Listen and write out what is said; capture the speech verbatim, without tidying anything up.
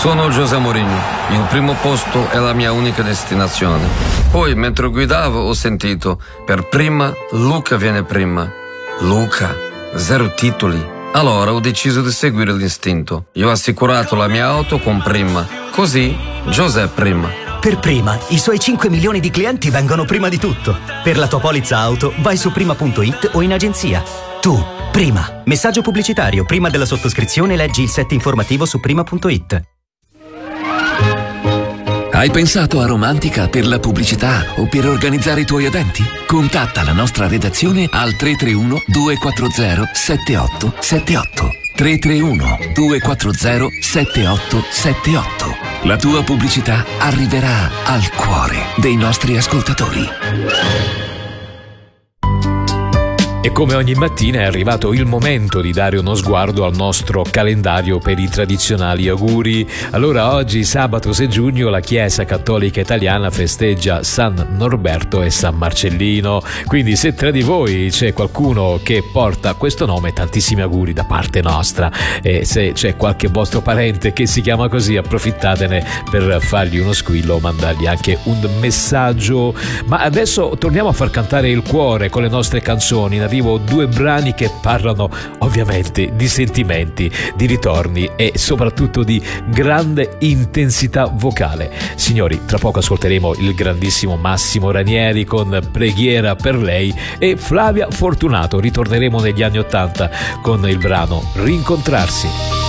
Sono José Mourinho, il primo posto è la mia unica destinazione. Poi, mentre guidavo, ho sentito, per prima, Luca viene prima. Luca, zero titoli. Allora ho deciso di seguire l'istinto. Io ho assicurato la mia auto con Prima. Così, José prima. Per Prima, i suoi cinque milioni di clienti vengono prima di tutto. Per la tua polizza auto, vai su prima punto it o in agenzia. Tu, Prima. Messaggio pubblicitario. Prima della sottoscrizione leggi il set informativo su prima punto it. Hai pensato a Romantica per la pubblicità o per organizzare i tuoi eventi? Contatta la nostra redazione al tre tre uno due quattro zero sette otto sette otto. tre tre uno due quattro zero sette otto sette otto. La tua pubblicità arriverà al cuore dei nostri ascoltatori. E come ogni mattina è arrivato il momento di dare uno sguardo al nostro calendario per i tradizionali auguri. Allora oggi, sabato sei giugno, la Chiesa Cattolica Italiana festeggia San Norberto e San Marcellino. Quindi se tra di voi c'è qualcuno che porta questo nome, tantissimi auguri da parte nostra. E se c'è qualche vostro parente che si chiama così, approfittatene per fargli uno squillo o mandargli anche un messaggio. Ma adesso torniamo a far cantare il cuore con le nostre canzoni. Arrivo due brani che parlano ovviamente di sentimenti, di ritorni e soprattutto di grande intensità vocale. Signori, tra poco ascolteremo il grandissimo Massimo Ranieri con Preghiera per lei e Flavia Fortunato. Ritorneremo negli anni Ottanta con il brano Rincontrarsi.